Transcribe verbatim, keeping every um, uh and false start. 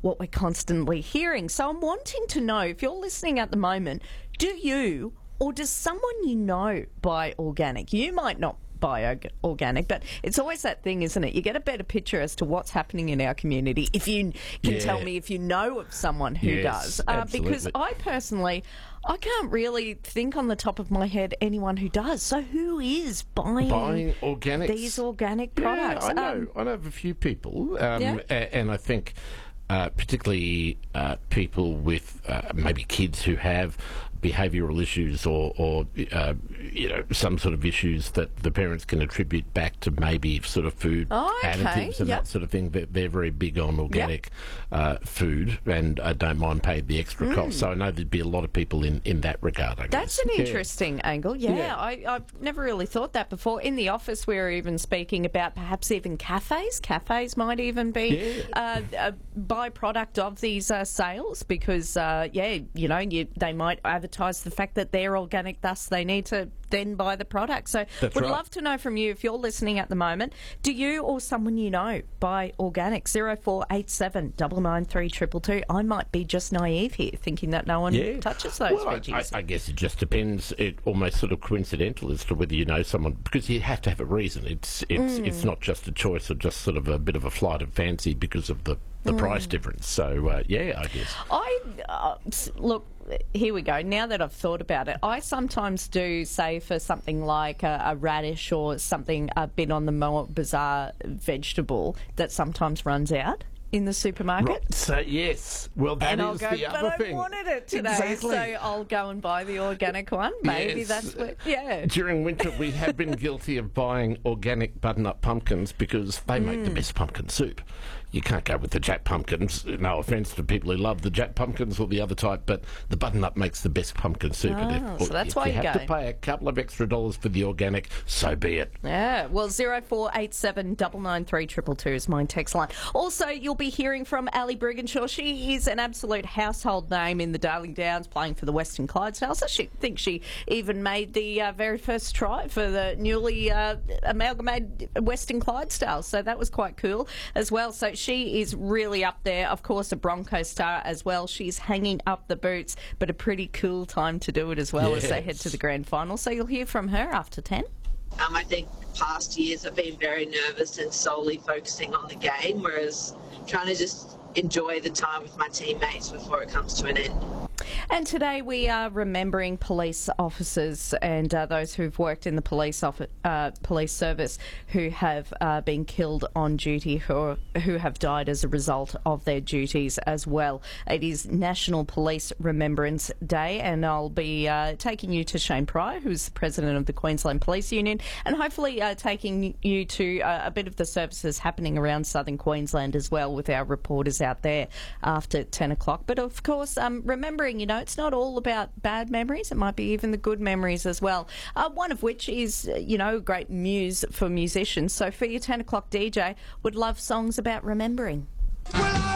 what we're constantly hearing. So I'm wanting to know, if you're listening at the moment, do you or does someone you know buy organic? You might not buy org- organic, but it's always that thing, isn't it? You get a better picture as to what's happening in our community if you can Yeah. tell me if you know of someone who Yes, does. Uh, absolutely. because I personally, I can't really think on the top of my head anyone who does. So who is buying, Buying organics? these organic products? Yeah, I know. Um, I know of a few people, um, Yeah. a- and I think uh, particularly uh, people with uh, maybe kids who have behavioural issues or, or uh, you know, some sort of issues that the parents can attribute back to maybe sort of food Oh, okay. additives and Yep. that sort of thing. They're, they're very big on organic uh, food and uh, don't mind paying the extra Mm. cost. So I know there'd be a lot of people in, in that regard, I That's guess. an Yeah. interesting angle. Yeah, Yeah. I, I've never really thought that before. In the office, we were even speaking about perhaps even cafes. Cafes might even be Yeah. uh, a byproduct of these uh, sales because, uh, yeah, you know, you, they might advertise the fact that they're organic, thus they need to then buy the product. So That's would right. love to know from you, if you're listening at the moment, do you or someone you know buy organic? zero four eight seven nine nine three two two two. I might be just naive here, thinking that no one Yeah. touches those well, I- veggies. I, I guess it just depends. It almost sort of coincidental as to whether you know someone, because you have to have a reason. It's it's Mm. it's not just a choice or just sort of a bit of a flight of fancy because of the, the Mm. price difference. So uh, yeah, I guess. I uh, s- look. Here we go. Now that I've thought about it, I sometimes do say for something like a, a radish or something a bit on the more bizarre vegetable that sometimes runs out in the supermarket. Right. So yes, well that And is I'll go, the but other I thing. wanted it today, Exactly. so I'll go and buy the organic one. Maybe Yes. that's what, yeah. During winter, we have been guilty of buying organic butternut pumpkins because they make Mm. the best pumpkin soup. You can't go with the Jack pumpkins. No offence to people who love the Jack pumpkins or the other type, but the butternut makes the best pumpkin soup. And Oh, if, so that's if why you you have go. to pay a couple of extra dollars for the organic, so be it. Yeah, well, zero four eight seven nine nine three two two two is my text line. Also, you'll be hearing from Ali Brigginshaw. She is an absolute household name in the Darling Downs, playing for the Western Clydesdales. I she, think she even made the uh, very first try for the newly uh, amalgamated Western Clydesdales, so that was quite cool as well. So she is really up there. Of course, a Bronco star as well. She's hanging up the boots, but a pretty cool time to do it as well as they Yes. head to the grand final. So you'll hear from her after ten. Um, I think past years I've been very nervous and solely focusing on the game, whereas trying to just enjoy the time with my teammates before it comes to an end. And today we are remembering police officers and uh, those who've worked in the police offi- uh, police service who have uh, been killed on duty, who who have died as a result of their duties as well. It is National Police Remembrance Day, and I'll be uh, taking you to Shane Pryor, who's the president of the Queensland Police Union, and hopefully uh, taking you to uh, a bit of the services happening around southern Queensland as well, with our reporters out there after ten o'clock. But of course, um, remembering, you know, it's not all about bad memories. It might be even the good memories as well. Uh, one of which is, uh, you know, a great muse for musicians. So for your ten o'clock D J, would love songs about remembering.